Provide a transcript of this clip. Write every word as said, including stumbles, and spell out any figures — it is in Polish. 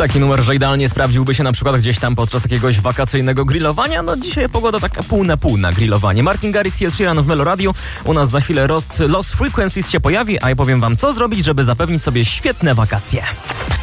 Taki numer, że idealnie sprawdziłby się na przykład gdzieś tam podczas jakiegoś wakacyjnego grillowania. No dzisiaj pogoda taka pół na pół na grillowanie. Martin Garrix i Ed Sheeran w Melo Radio. U nas za chwilę Lost, Lost Frequencies się pojawi, a ja powiem wam, co zrobić, żeby zapewnić sobie świetne wakacje.